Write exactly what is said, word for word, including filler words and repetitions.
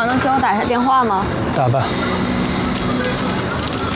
能给我打一下电话吗？ 打吧。